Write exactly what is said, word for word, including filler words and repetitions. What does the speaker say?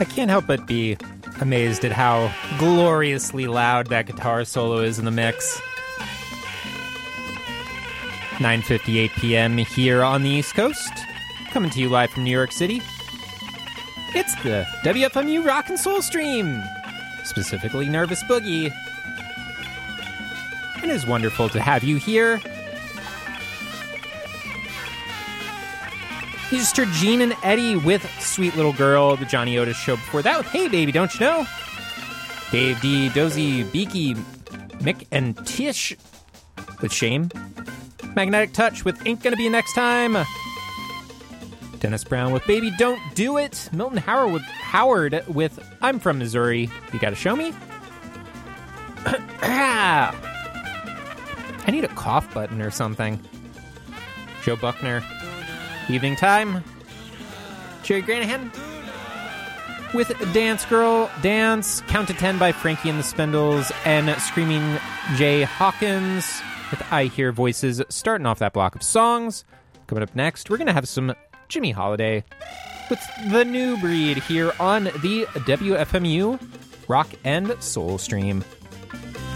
I can't help but be amazed at how gloriously loud that guitar solo is in the mix. nine fifty-eight p.m. here on the East Coast, coming to you live from New York City. It's the W F M U Rock and Soul Stream, specifically Nervous Boogie. It is wonderful to have you here. You just heard Gene and Eddie with Sweet Little Girl, the Johnny Otis show before that. Hey Baby, Don't You Know? Dave D, Dozy, Beaky, Mick, and Tish with Shame. Magnetic Touch with Ain't Gonna Be Next Time. Dennis Brown with Baby Don't Do It. Milton Howard with, Howard with I'm From Missouri. You Gotta Show Me? I need a cough button or something. Joe Buckner. Evening Time. Jerry Granahan with Dance Girl Dance. Count to Ten by Frankie and the Spindles. And Screaming Jay Hawkins with I Hear Voices. Starting off that block of songs. Coming up next, we're going to have some Jimmy Holiday with The New Breed here on the W F M U Rock and Soul Stream.